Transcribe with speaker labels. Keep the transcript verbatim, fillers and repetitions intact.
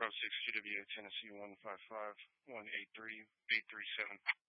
Speaker 1: six G W A Tennessee one five five one eight three eight three seven.